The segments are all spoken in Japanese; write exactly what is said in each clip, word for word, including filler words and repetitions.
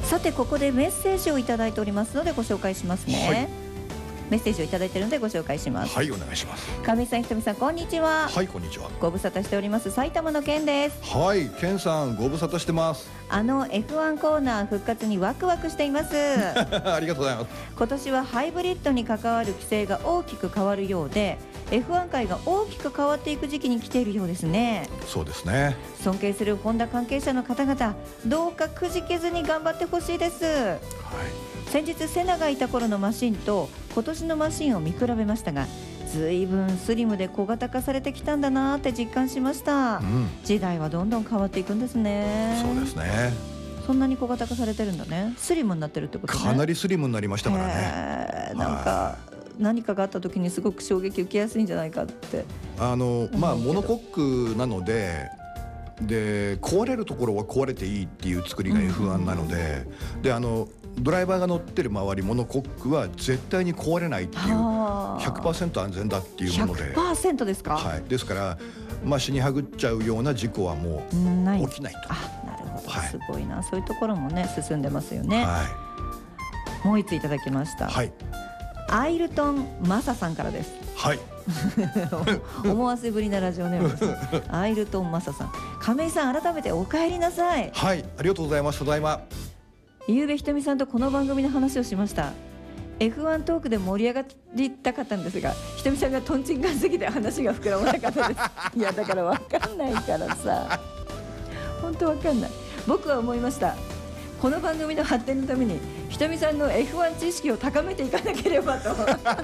さてここでメッセージをいただいておりますのでご紹介しますね、はい、メッセージをいただいているのでご紹介します。 はい、お願いします。 亀井さん、ひとみさん、こんにちは。 はい、こんにちは。 ご無沙汰しております埼玉の健です。 はい、健さんご無沙汰してます。 あの エフワン コーナー復活にワクワクしていますありがとうございます。 今年はハイブリッドに関わる規制が大きく変わるようで エフワン 界が大きく変わっていく時期に来ているようですね。 そうですね。 尊敬するホンダ関係者の方々、どうかくじけずに頑張ってほしいです。はい、先日セナがいた頃のマシンと今年のマシンを見比べましたが、ずいぶんスリムで小型化されてきたんだなって実感しました、うん、時代はどんどん変わっていくんですね。 そうですね。 そんなに小型化されてるんだね。スリムになってるってことね。 かなりスリムになりましたからね。 なんか何かがあった時にすごく衝撃受けやすいんじゃないかってあの、まあ、モノコックなのでで壊れるところは壊れていいっていう作りが エフワン なので、うん、であのドライバーが乗ってる周りモノコックは絶対に壊れないっていう ひゃくパーセント 安全だっていうものでひゃくパーセント ですか。 はい、ですから、まあ、死にはぐっちゃうような事故はもう起きないと。 あ、なるほど、 はい、 すごいな。そういうところもね進んでますよね、はい、もう一ついただきました、はい、アイルトンマサさんからです。はい思わせぶりなラジオネームですアイルトンマサさん、亀井さん改めてお帰りなさい。 はい、ありがとうございます。ただいま。 ゆうべひとみさんとこの番組の話をしました。 エフワン トークで盛り上がりたかったんですが、ひとみさんがトンチンカンすぎて話が膨らまなかったですいやだから分かんないからさ、本当分かんない。僕は思いました。この番組の発展のためにひとみさんの エフワン 知識を高めていかなければと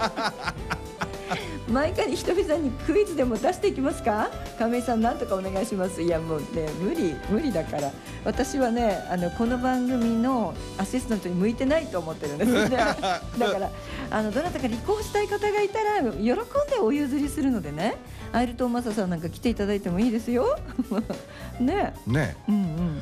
毎回ひとみさんにクイズでも出していきますか。亀井さんなんとかお願いします。いやもうね無理無理だから。私はねあのこの番組のアシスタントに向いてないと思ってるんですねだからあのどなたか立候補したい方がいたら喜んでお譲りするのでね、アイルトンマサさんなんか来ていただいてもいいですよねね、うんうん、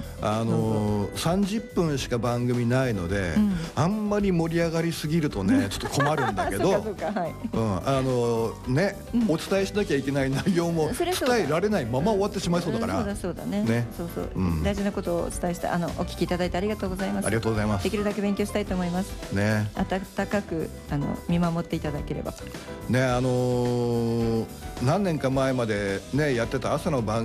あのー、さんじゅっぷんしか番組ないので、うん、あんまり盛り上がりすぎるとねちょっと困るんだけどそうかそうか、はい、うん、あのー、ね、うん、お伝えしなきゃいけない内容も伝えられないまま終わってしまいそうだから、うん、そうだそうだね、ね、そうそう、うん、大事なことをお伝えしたあのお聞きいただいてありがとうございます。ありがとうございます。できるだけ勉強したいと思いますね。温かくあの見守っていただければね。あのー、何年か前までねやってた朝の番組